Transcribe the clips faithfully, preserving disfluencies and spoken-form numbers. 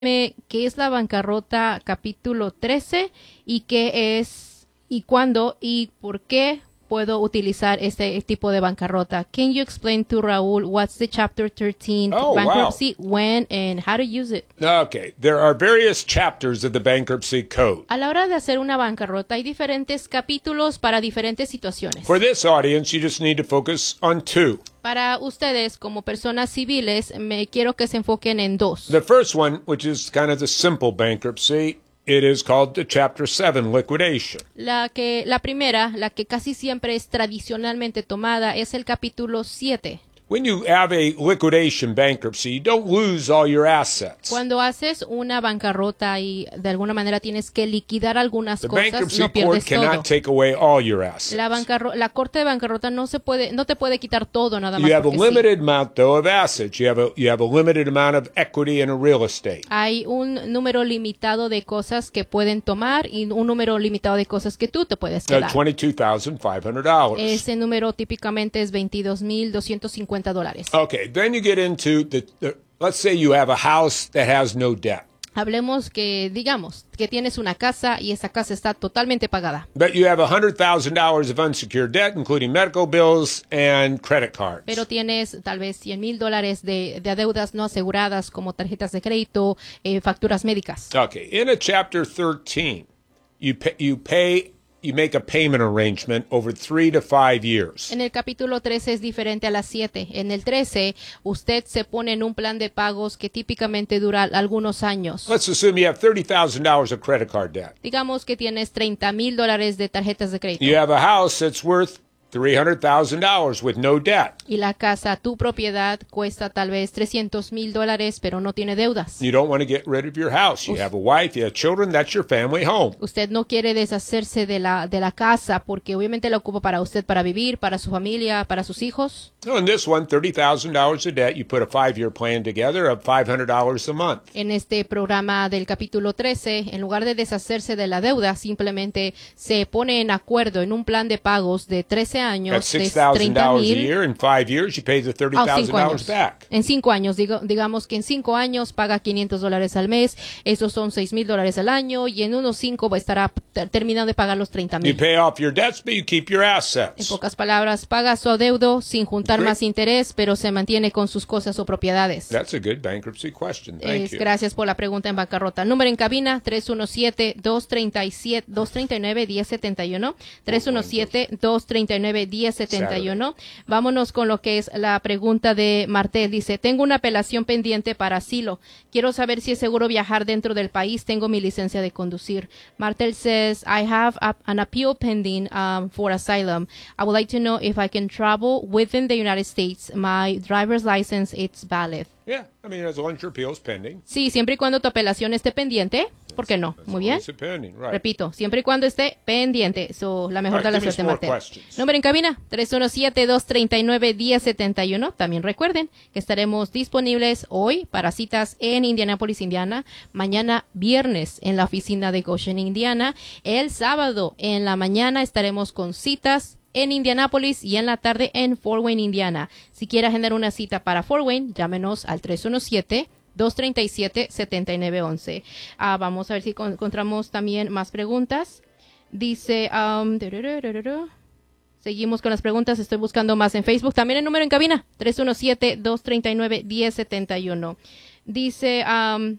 qué es la bancarrota capítulo trece y qué es y cuándo y por qué puedo utilizar este tipo de bancarrota. Can you explain to Raúl what's the chapter thirteen oh, bankruptcy, wow. when, and how to use it? Okay, there are various chapters of the bankruptcy code. A la hora de hacer una bancarrota hay diferentes capítulos para diferentes situaciones. For this audience, you just need to focus on two. Para ustedes, como personas civiles, me quiero que se enfoquen en dos. The first one, which is kind of the simple bankruptcy, it is called the Chapter seven liquidation. La que la primera, la que casi siempre es tradicionalmente tomada, es el capítulo siete. When you have a liquidation bankruptcy, you don't lose all your assets. Cuando haces una bancarrota y de alguna manera tienes que liquidar algunas The cosas, bankruptcy no court pierdes cannot todo. take away all your assets. La bancarro la corte de bancarrota no se puede, no te puede quitar todo nada más. You have a porque sí. limited amount, though, of assets. You have a you have a limited amount of equity in a real estate. Hay un número limitado de cosas que pueden tomar y un número limitado de cosas que tú te puedes Uh, quedar. twenty-two thousand five hundred dollars. Ese número típicamente es veintidós mil doscientos cincuenta dólares. Okay, then you get into the, the. Let's say you have a house that has no debt, Hablemos que, digamos, que tienes una casa y esa casa está totalmente pagada. but you have one hundred thousand dollars of unsecured debt, including medical bills and credit cards. Pero tienes tal vez cien mil dólares de, de deudas no aseguradas como tarjetas de crédito, eh, facturas médicas. Okay, in a chapter thirteen, you pay, you pay you make a payment arrangement over three to five years. En el capítulo trece es diferente a las siete. En el trece, usted se pone en un plan de pagos que típicamente dura algunos años. Let's assume you have thirty thousand dollars of credit card debt. Digamos que tienes treinta mil dólares de tarjetas de crédito. You have a house that's worth three hundred thousand dollars with no debt. Y la casa, tu propiedad, cuesta tal vez trescientos mil dólares, pero no tiene deudas. You don't want to get rid of your house. You have a wife, you have children, that's your family home. Usted no quiere deshacerse de la, de la casa porque obviamente la ocupa para usted, para vivir, para su familia, para sus hijos. So in this one, thirty thousand dollars of debt, you put a five-year plan together of five hundred dollars a month. En este programa del capítulo trece, en lugar de deshacerse de la deuda, simplemente se pone en acuerdo en un plan de pagos de trece años, That's de six thousand treinta dollars a mil. year. In five years, you pay the thirty Ah, thousand cinco dollars años. back. En cinco años, digo, digamos que en cinco años paga quinientos dólares al mes, esos son seis mil dólares al año, y en unos cinco estará ter- terminando de pagar los treinta You mil. pay off your debts, but you keep your En assets. pocas palabras, paga su adeudo sin juntar Great. más interés, pero se mantiene con sus cosas o propiedades. That's a good bankruptcy question. Thank Es, you. gracias por la pregunta en bancarrota. Número en cabina tres uno siete, dos tres siete, dos tres nueve, uno cero siete uno. tres uno siete, dos tres nueve, uno cero siete uno. Vámonos con lo que es la pregunta de Martel. Dice, tengo una apelación pendiente para asilo. Quiero saber si es seguro viajar dentro del país. Tengo mi licencia de conducir. Martel says, I have a, an appeal pending um, for asylum. I would like to know if I can travel within the United States. My driver's license is valid. Yeah, I mean, as long as your appeal is pending. Sí, siempre y cuando tu apelación esté pendiente, ¿por qué no? As Muy long bien. as it's pending, right. Repito, siempre y cuando esté pendiente. So, la mejor All de right, la give me suerte, some more Martel. questions. Número en cabina, tres uno siete, dos tres nueve, uno cero siete uno. También recuerden que estaremos disponibles hoy para citas en Indianapolis, Indiana. Mañana, viernes, en la oficina de Goshen, Indiana. El sábado, en la mañana, estaremos con citas en Indianapolis y en la tarde en Fort Wayne, Indiana. Si quiere agendar una cita para Fort Wayne, llámenos al tres uno siete, dos tres siete, siete nueve uno uno. Ah, vamos a ver si con- encontramos también más preguntas. Dice, um, durururururu. Seguimos con las preguntas, estoy buscando más en Facebook. También el número en cabina, tres uno siete, dos tres nueve, uno cero siete uno. Dice, um,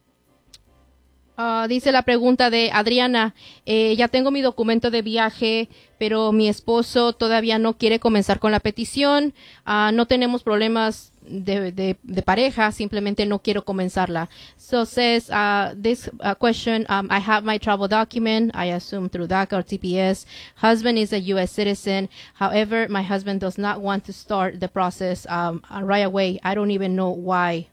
Ah, dice la pregunta de Adriana, eh, ya tengo mi documento de viaje, pero mi esposo todavía no quiere comenzar con la petición. Ah, no tenemos problemas de, de, de pareja, simplemente no quiero comenzarla. So says uh, this uh, question, um, I have my travel document, I assume through DACA or T P S. Husband is a U S citizen. However, my husband does not want to start the process um, right away. I don't even know why.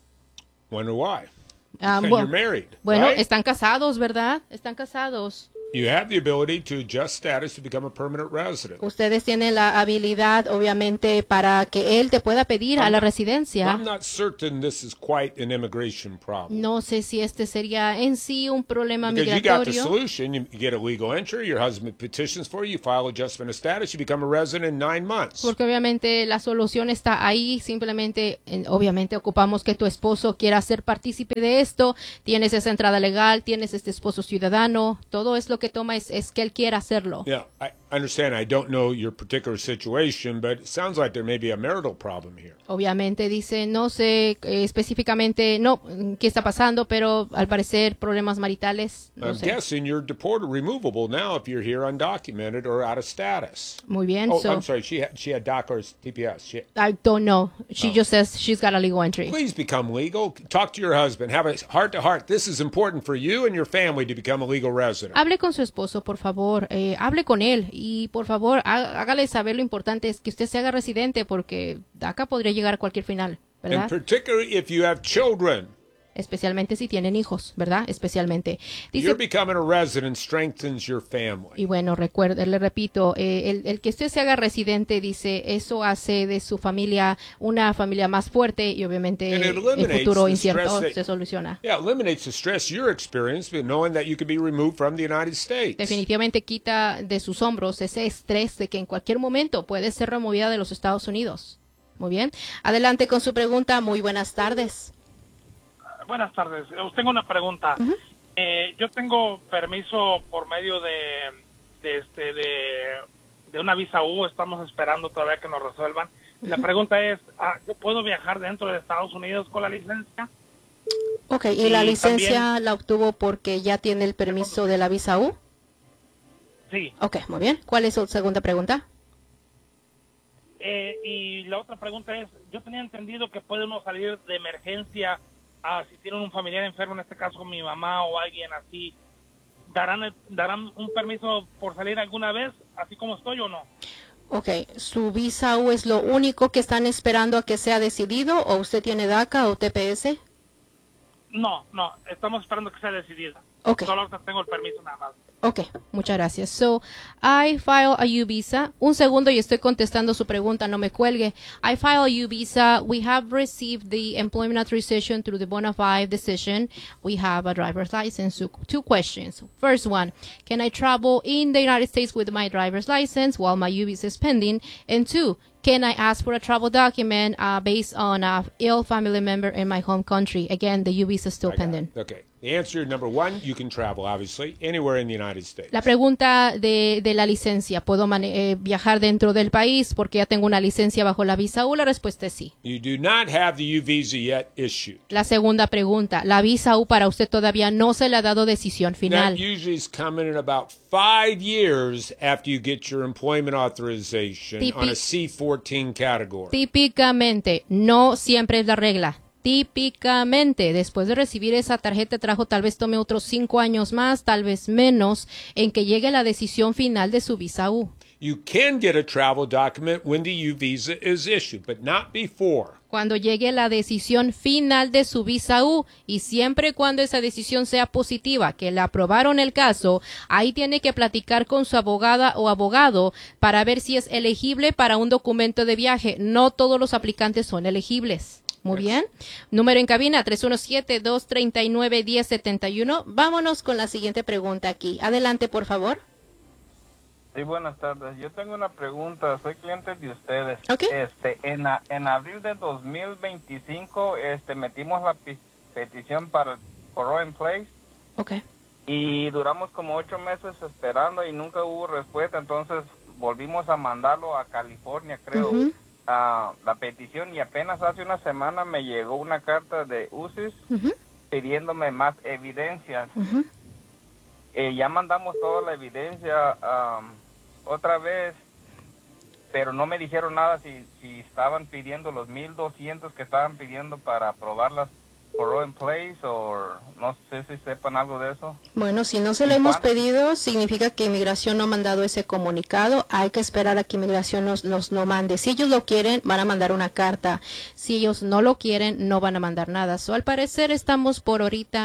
Wonder why. Ah, And bu- you're married, Bueno, right? están casados, ¿verdad? Están casados. You have the ability to adjust status to become a permanent resident. Ustedes tienen la habilidad, obviamente, para que él te pueda pedir a la residencia. I'm not certain this is quite an immigration problem. No sé si este sería en sí un problema Because you got the migratorio. solution. You get a legal entry. Your husband petitions for you. You file adjustment of status. You become a resident in nine months. Porque obviamente la solución está ahí. Simplemente, eh, obviamente, ocupamos que tu esposo quiera ser partícipe de esto. Tienes esa entrada legal. Tienes este esposo ciudadano. Todo es lo que toma es, es que él quiera hacerlo. Yeah, I understand. I don't know your particular situation, but it sounds like there may be a marital problem here. Obviamente dice, no sé eh, específicamente, no, qué está pasando, pero al parecer problemas maritales. No I'm sé. guessing you're deported, removable now if you're here undocumented or out of status. Muy bien. Oh, so, I'm sorry. She had, she had DACA or T P S. She, I don't know. She Oh. just says she's got a legal entry. please become legal. Talk to your husband. Have a heart to heart. This is important for you and your family to become a legal resident. Hable con su esposo, por favor. Eh, hable con él y, por favor, há- hágale saber lo importante es que usted se haga residente porque acá podría llegar a cualquier final, And ¿verdad? particularly if you have children. Especialmente si tienen hijos, ¿verdad? Especialmente. You're Dice, becoming a resident strengthens your family. y bueno, recuerde, le repito, eh, el, el que usted se haga residente, dice, eso hace de su familia una familia más fuerte y obviamente And it el eliminates futuro the incierto stress that- se soluciona. Yeah, it eliminates the stress you're experiencing, but knowing that you could be removed from the United States. Definitivamente quita de sus hombros ese estrés de que en cualquier momento puede ser removida de los Estados Unidos. Muy bien. Adelante con su pregunta. Muy buenas tardes. Buenas tardes. Os tengo una pregunta. Eh, yo tengo permiso por medio de, de este de, de una visa U. Estamos esperando todavía que nos resuelvan. La pregunta es, ah, ¿yo puedo viajar dentro de Estados Unidos con la licencia? Ok, ¿y Y la licencia también- la obtuvo porque ya tiene el permiso de la visa U? Sí. Ok, muy bien. ¿Cuál es su segunda pregunta? Eh, y la otra pregunta es, yo tenía entendido que puede uno salir de emergencia ah, si tienen un familiar enfermo, en este caso mi mamá o alguien así. ¿Darán, el- ¿Darán un permiso por salir alguna vez, así como estoy o no? Ok, ¿su visa U es lo único que están esperando a que sea decidido o usted tiene DACA o T P S? No, no, estamos esperando que sea decidida. Ok. Solo ahorita tengo el permiso nada más. Ok, muchas gracias. So, I file a U visa. Un segundo y estoy contestando su pregunta, no me cuelgue. I file a U visa. We have received the employment authorization through the bona fide decision. We have a driver's license. So, two questions. First one, can I travel in the United States with my driver's license while my U visa is pending? And two, can I ask for a travel document uh, based on a ill family member in my home country? Again, the U visa is still I got it. pending. Okay. The answer, number one, you can travel, obviously, anywhere in the United States. La pregunta de, de la licencia, ¿puedo mane- eh, viajar dentro del país porque ya tengo una licencia bajo la visa U? La respuesta es sí. You do not have the U visa yet issued. La segunda pregunta, la visa U para usted todavía no se le ha dado decisión That final. usually is coming in about five years after you get your employment authorization Típic- on a C fourteen category. Típicamente, no siempre es la regla. Típicamente, después de recibir esa tarjeta de trabajo, tal vez tome otros cinco años más, tal vez menos, en que llegue la decisión final de su visa U. You can get a travel document when the U visa is issued, but not before. Cuando llegue la decisión final de su visa U y siempre cuando esa decisión sea positiva, que le aprobaron el caso, ahí tiene que platicar con su abogada o abogado para ver si es elegible para un documento de viaje. No todos los aplicantes son elegibles. Muy bien. Número en cabina tres uno siete, dos tres nueve, uno cero siete uno. Vámonos con la siguiente pregunta aquí. Adelante, por favor. Sí, buenas tardes. Yo tengo una pregunta. Soy cliente de ustedes. Ok. Este, en, a- en abril de dos mil veinticinco, este, metimos la pi- petición para el Foro en Place Ok. y duramos como ocho meses esperando y nunca hubo respuesta. Entonces volvimos a mandarlo a California, creo, Ujú. a la petición, y apenas hace una semana me llegó una carta de U C I S Ujú, pidiéndome más evidencias. ujú. Eh, ya mandamos toda la evidencia am, otra vez, pero no me dijeron nada si, si estaban pidiendo los mil doscientos que estaban pidiendo para aprobarlas por in place, o no sé si sepan algo de eso. Bueno, si no se lo ¿Y hemos cuándo? pedido, significa que Inmigración no ha mandado ese comunicado. Hay que esperar a que Inmigración nos, nos lo mande. Si ellos lo quieren, van a mandar una carta. Si ellos no lo quieren, no van a mandar nada. So, al parecer estamos por ahorita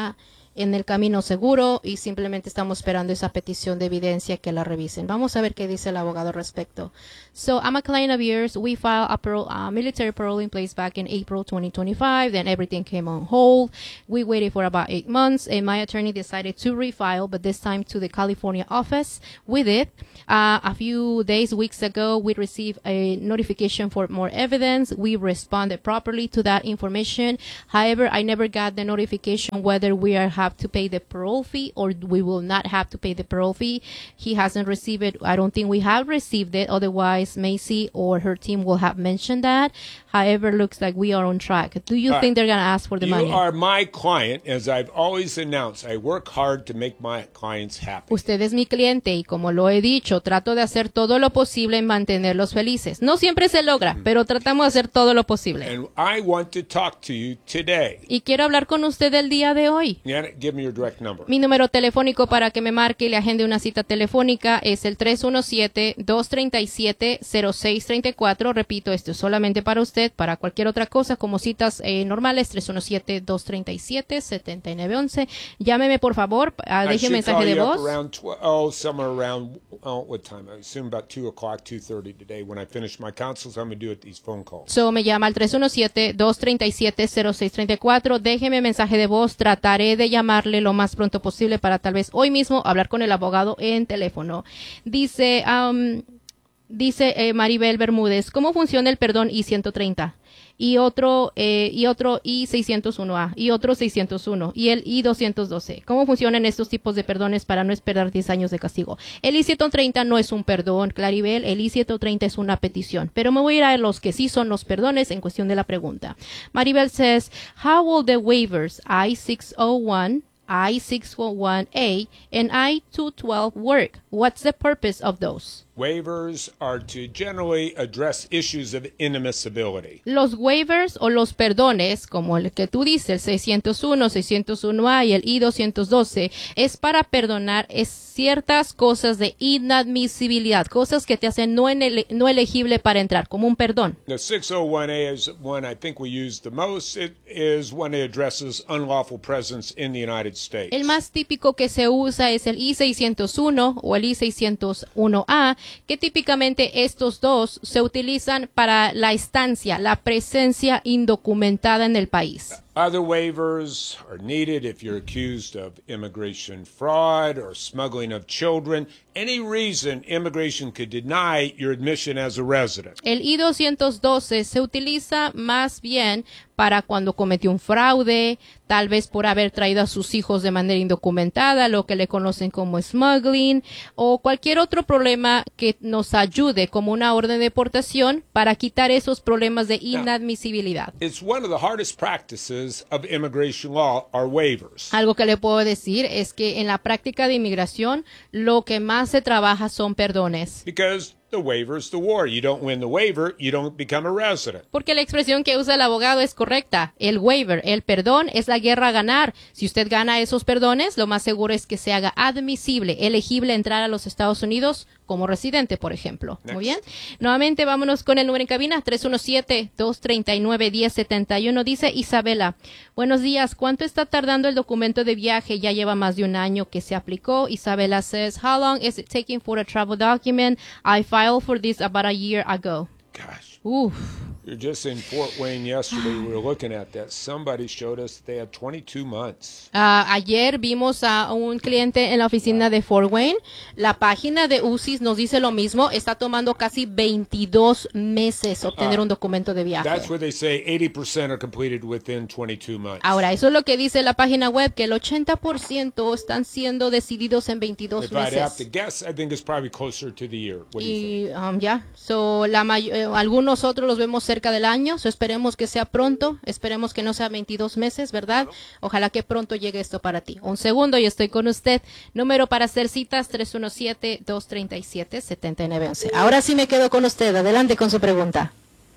en el camino seguro y simplemente estamos esperando esa petición de evidencia que la revisen. Vamos a ver qué dice el abogado al respecto. So, I'm a client of yours. We filed a parole, uh, military parole in place back in April twenty twenty-five. Then everything came on hold. We waited for about eight months, and my attorney decided to refile, but this time to the California office with it. Uh, a few days, weeks ago, we received a notification for more evidence. We responded properly to that information. However, I never got the notification whether we are have to pay the parole fee or we will not have to pay the parole fee. He hasn't received it. I don't think we have received it. Otherwise, Macy or her team will have mentioned that. However, looks like we are on track. Do you Uh, think they're going to ask for the You money? are my client, as I've always announced. I work hard to make my clients happy. Usted es mi cliente y como lo he dicho, trato de hacer todo lo posible en mantenerlos felices. No siempre se logra, pero tratamos de hacer todo lo posible. And I want to talk to you today. Y quiero hablar con usted el día de hoy. Janet, give me your direct number. Mi número telefónico para que me marque y le agende una cita telefónica es el tres uno siete, dos tres siete, cero seis tres cuatro. Repito, esto es solamente para usted. Para cualquier otra cosa, como citas eh, normales, tres uno siete, dos tres siete, siete nueve uno uno. Llámeme, por favor, uh, I deje should mensaje call de you up voz. around tw- oh, somewhere around, oh, what time? I assume about two o'clock, two thirty today. When I finish my counsels, I'm going to do it, these phone calls. So, me llama al tres uno siete, dos tres siete, cero seis tres cuatro. Déjeme mensaje de voz. Trataré de llamarle lo más pronto posible para tal vez hoy mismo hablar con el abogado en teléfono. Dice, um, dice eh, Maribel Bermúdez, ¿cómo funciona el perdón I ciento treinta? Y otro, eh, y otro I seiscientos uno A, y otro seiscientos uno, y el I doscientos doce. ¿Cómo funcionan estos tipos de perdones para no esperar diez años de castigo? El I ciento treinta no es un perdón, Claribel, el I ciento treinta es una petición. Pero me voy a ir a los que sí son los perdones en cuestión de la pregunta. Maribel says, how will the waivers I six oh one, I six oh one A, and I two twelve work? What's the purpose of those? Waivers are to generally address issues of inadmissibility. Los waivers o los perdones, como el que tú dices, el seiscientos uno, seiscientos uno A y el I doscientos doce, es para perdonar es ciertas cosas de inadmisibilidad, cosas que te hacen no, ele- no elegible para entrar, como un perdón. The six oh one A is one I think we use the most. It is one that addresses unlawful presence in the United States. El más típico que se usa es el I seiscientos uno o el I seiscientos uno A, que típicamente estos dos se utilizan para la estancia, la presencia indocumentada en el país. Other waivers are needed if you're accused of immigration fraud or smuggling of children. Any reason immigration could deny your admission as a resident. El I doscientos doce se utiliza más bien para cuando cometió un fraude, tal vez por haber traído a sus hijos de manera indocumentada, lo que le conocen como smuggling, o cualquier otro problema que nos ayude como una orden de deportación para quitar esos problemas de inadmisibilidad. It's one of the hardest practices of immigration law are waivers. Algo que le puedo decir es que en la práctica de inmigración lo que más se trabaja son perdones. Because the waiver is the war. You don't win the waiver, you don't become a resident. Porque la expresión que usa el abogado es correcta. El waiver, el perdón, es la guerra a ganar. Si usted gana esos perdones, lo más seguro es que se haga admisible, elegible entrar a los Estados Unidos como residente, por ejemplo. Next. Muy bien. Nuevamente, vámonos con el número en cabina, tres uno siete, dos tres nueve, uno cero siete uno. Dice Isabela, buenos días, ¿cuánto está tardando el documento de viaje? Ya lleva más de un año que se aplicó. Isabela says, how long is it taking for a travel document? I filed for this about a year ago. Gosh, Uf. you're just in Fort Wayne yesterday. We were looking at that. Somebody showed us that they had twenty-two months. Ah, ayer vimos a un cliente en la oficina de Fort Wayne. La página de U C I S nos dice lo mismo. Está tomando casi veintidós meses obtener un documento de viaje. That's where they say eighty percent are completed within twenty-two months. Ahora, eso es lo que dice la página web, que el ochenta por ciento están siendo decididos en veintidós If I'd have to meses. guess, I think it's probably closer to the year. What do you think? Y um, ya, so, la may- eh, algunos otros los vemos cerca del año, so, esperemos que sea pronto, esperemos que no sea veintidós meses, ¿verdad? Ojalá que pronto llegue esto para ti. Un segundo y estoy con usted. Número para hacer citas, tres uno siete, dos tres siete, siete nueve uno uno. Ahora sí me quedo con usted, adelante con su pregunta.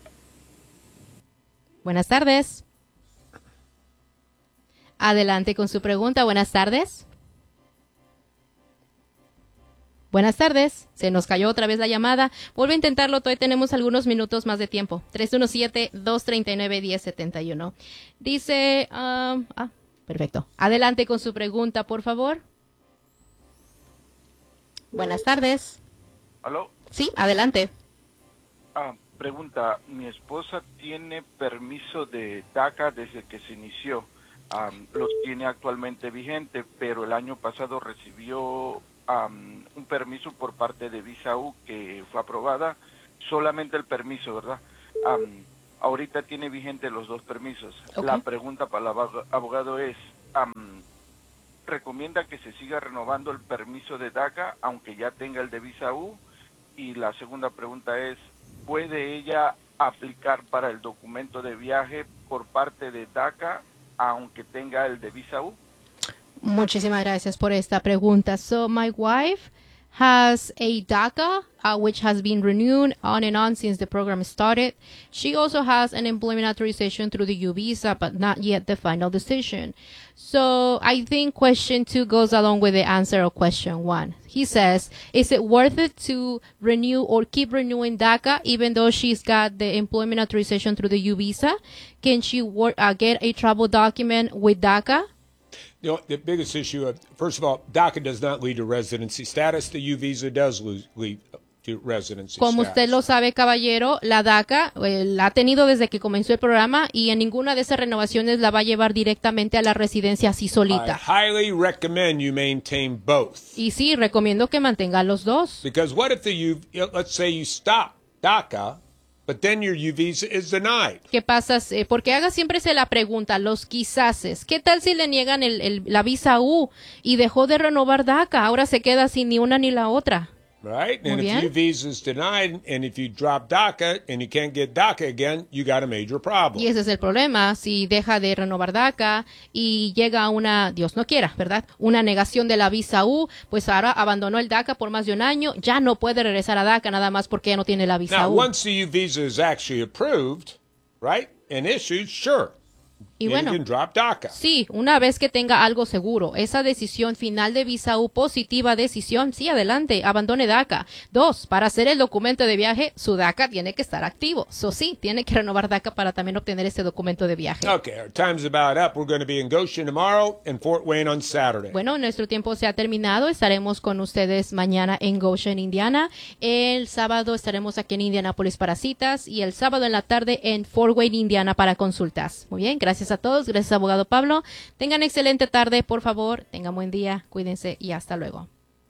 Buenas tardes. Adelante con su pregunta, buenas tardes. Buenas tardes, se nos cayó otra vez la llamada. Vuelve a intentarlo, todavía tenemos algunos minutos más de tiempo. tres uno siete, dos tres nueve, uno cero siete uno. Dice, um, ah, Perfecto. Adelante con su pregunta, por favor. Buenas tardes. ¿Aló? Sí, adelante. Ah, pregunta, mi esposa tiene permiso de DACA desde que se inició. Um, los tiene actualmente vigente, pero el año pasado recibió um, un permiso por parte de Visa U que fue aprobada, solamente el permiso, ¿verdad? Um, ahorita tiene vigente los dos permisos. Okay. La pregunta para el abogado es, um, ¿recomienda que se siga renovando el permiso de DACA aunque ya tenga el de Visa U? Y la segunda pregunta es, ¿puede ella aplicar para el documento de viaje por parte de DACA aunque tenga el de Visa U? Muchísimas gracias por esta pregunta. So my wife has a DACA, uh, which has been renewed on and on since the program started. She also has an employment authorization through the U visa, but not yet the final decision. So I think question two goes along with the answer of question one. He says, is it worth it to renew or keep renewing DACA even though she's got the employment authorization through the U visa? Can she work, uh, get a travel document with DACA? You know, the biggest issue of, first of all, DACA does not lead to residency status. The U visa does lead to residency Como status. usted lo sabe, caballero, la DACA eh, la ha tenido desde que comenzó el programa y en ninguna de esas renovaciones la va a llevar directamente a la residencia así solita. I highly recommend you maintain both. Y sí, recomiendo que mantenga los dos. Because what if the U, let's say you stop DACA, but then your U visa is denied. ¿Qué pasa? Eh, porque haga siempre se la pregunta, los quizáses. ¿Qué tal si le niegan el, el, la visa U y dejó de renovar DACA? Ahora se queda sin ni una ni la otra. Right? Muy And bien. if your visa is denied, and if you drop DACA and you can't get DACA again, you got a major problem. Y ese es el problema. Si deja de renovar DACA y llega a una, Dios no quiera, ¿verdad? Una negación de la visa U, pues ahora abandonó el DACA por más de un año, ya no puede regresar a DACA nada más porque ya no tiene la visa Now, U. once the U visa is actually approved, right, and issued, sure, Y you bueno, can drop DACA. sí, una vez que tenga algo seguro, esa decisión final de visa U, positiva decisión, sí, adelante, abandone DACA. Dos, para hacer el documento de viaje, su DACA tiene que estar activo. So, sí, tiene que renovar DACA para también obtener ese documento de viaje. Okay, our time's about up. We're going to be in Goshen tomorrow and Fort Wayne on Saturday. Bueno, nuestro tiempo se ha terminado. Estaremos con ustedes mañana en Goshen, Indiana. El sábado estaremos aquí en Indianápolis para citas y el sábado en la tarde en Fort Wayne, Indiana para consultas. Muy bien, gracias a todos. Gracias, abogado Pablo. Tengan excelente tarde, por favor. Tengan buen día. Cuídense y hasta luego.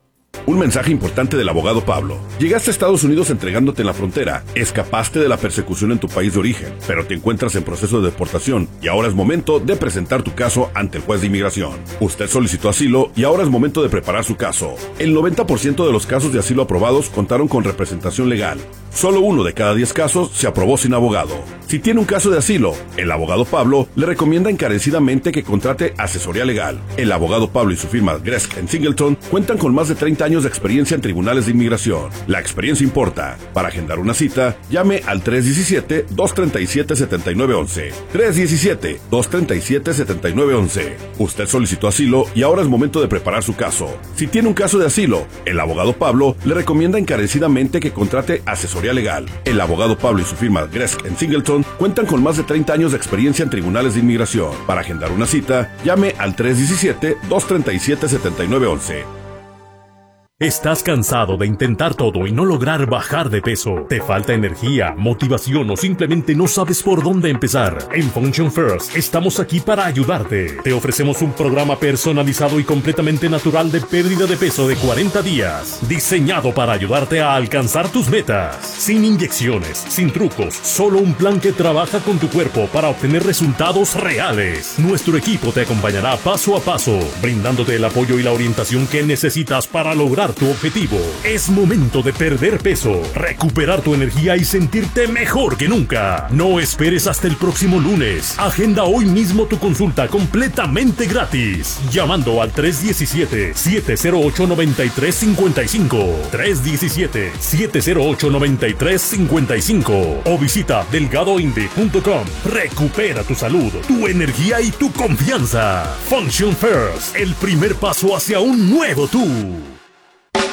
Un mensaje importante del abogado Pablo. Llegaste a Estados Unidos entregándote en la frontera, escapaste de la persecución en tu país de origen, pero te encuentras en proceso de deportación y ahora es momento de presentar tu caso ante el juez de inmigración. Usted solicitó asilo y ahora es momento de preparar su caso. El noventa por ciento de los casos de asilo aprobados contaron con representación legal. Solo uno de cada diez casos se aprobó sin abogado. Si tiene un caso de asilo, el abogado Pablo le recomienda encarecidamente que contrate asesoría legal. El abogado Pablo y su firma Gresk and Singleton cuentan con más de treinta años de experiencia en tribunales de inmigración. La experiencia importa. Para agendar una cita, llame al tres uno siete, dos tres siete, siete nueve uno uno. tres uno siete, dos tres siete, siete nueve uno uno. Usted solicitó asilo y ahora es momento de preparar su caso. Si tiene un caso de asilo, el abogado Pablo le recomienda encarecidamente que contrate asesoría legal. El abogado Pablo y su firma Gresk and Singleton cuentan con más de treinta años de experiencia en tribunales de inmigración. Para agendar una cita, llame al tres uno siete, dos tres siete, siete nueve uno uno. ¿Estás cansado de intentar todo y no lograr bajar de peso? ¿Te falta energía, motivación o simplemente no sabes por dónde empezar? En Function First estamos aquí para ayudarte. Te ofrecemos un programa personalizado y completamente natural de pérdida de peso de cuarenta días, diseñado para ayudarte a alcanzar tus metas. Sin inyecciones, sin trucos, solo un plan que trabaja con tu cuerpo para obtener resultados reales. Nuestro equipo te acompañará paso a paso, brindándote el apoyo y la orientación que necesitas para lograr tu objetivo. Es momento de perder peso, recuperar tu energía y sentirte mejor que nunca. No esperes hasta el próximo lunes. Agenda hoy mismo tu consulta completamente gratis, llamando al tres uno siete, siete cero ocho, nueve tres cinco cinco, tres uno siete, siete cero ocho, nueve tres cinco cinco o visita delgado indy punto com. Recupera tu salud, tu energía y tu confianza. Function First, el primer paso hacia un nuevo tú.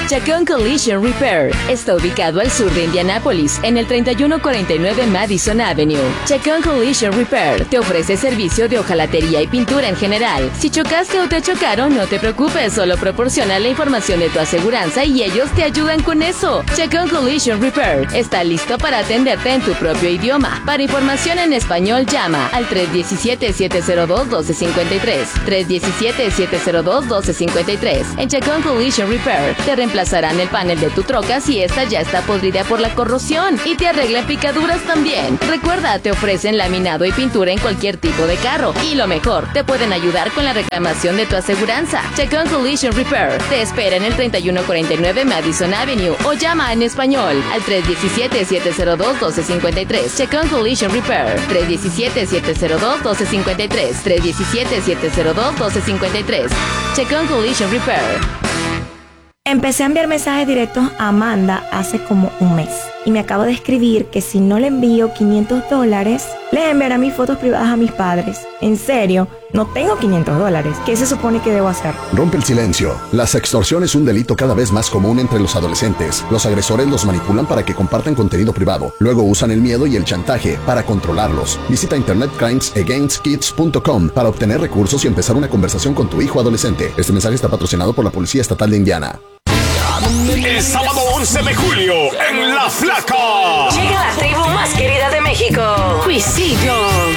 Chacón Collision Repair está ubicado al sur de Indianápolis, en el treinta y uno cuarenta y nueve Madison Avenue. Chacón Collision Repair te ofrece servicio de hojalatería y pintura en general. Si chocaste o te chocaron, no te preocupes, solo proporciona la información de tu aseguranza y ellos te ayudan con eso. Chacón Collision Repair está listo para atenderte en tu propio idioma. Para información en español, llama al tres uno siete, siete cero dos, uno dos cinco tres. tres uno siete, siete cero dos, uno dos cinco tres. En Chacón Collision Repair te reemplazarán el panel de tu troca si esta ya está podrida por la corrosión y te arreglan picaduras también. Recuerda, te ofrecen laminado y pintura en cualquier tipo de carro y lo mejor, te pueden ayudar con la reclamación de tu aseguranza. Chacón Collision Repair te espera en el treinta y uno cuarenta y nueve Madison Avenue o llama en español al tres uno siete, siete cero dos, uno dos cinco tres. Chacón Collision Repair tres uno siete, siete cero dos, uno dos cinco tres. tres uno siete, siete cero dos, uno dos cinco tres. Chacón Collision Repair. Empecé a enviar mensajes directos a Amanda hace como un mes y me acabo de escribir que si no le envío quinientos dólares, les enviará mis fotos privadas a mis padres. En serio, no tengo quinientos dólares. ¿Qué se supone que debo hacer? Rompe el silencio. La sextorsión es un delito cada vez más común entre los adolescentes. Los agresores los manipulan para que compartan contenido privado. Luego usan el miedo y el chantaje para controlarlos. Visita internet crimes against kids punto com para obtener recursos y empezar una conversación con tu hijo adolescente. Este mensaje está patrocinado por la Policía Estatal de Indiana. El sábado once de julio, en La Flaca, llega la tribu más querida de México, Cuisillos.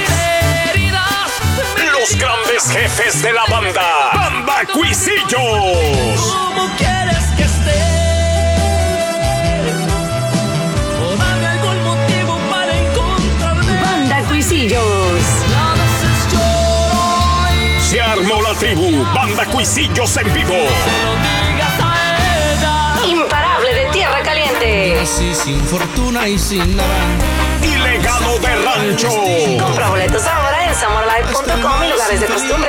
Los grandes jefes de la banda, Banda Cuisillos. ¿Cómo quieres que esté? O dame algún motivo para encontrarme. Banda Cuisillos. Se armó la tribu, Banda Cuisillos en vivo. Imparable de Tierra Caliente. Así sin fortuna y sin nada. Y legado de rancho. Compra boletos ahora en summer life punto com y lugares de costumbre.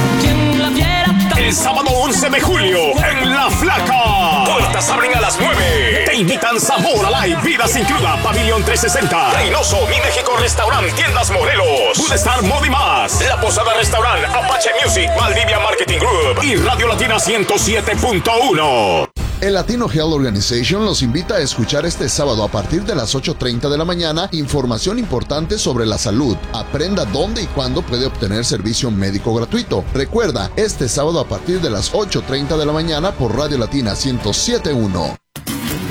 El sábado once de julio, en La Flaca. Puertas abren a las nueve. Te invitan Zamora Live, Vida Sin Cruda, Pabellón trescientos sesenta, Reynoso, Mi México Restaurant, Tiendas Morelos, Food Star Mod y más, La Posada Restaurant, Apache Music, Maldivia Marketing Group y Radio Latina ciento siete punto uno. El Latino Health Organization los invita a escuchar este sábado a partir de las ocho treinta de la mañana información importante sobre la salud. Aprenda dónde y cuándo puede obtener servicio médico gratuito. Recuerda, este sábado a partir de las ocho treinta de la mañana por Radio Latina ciento siete punto uno.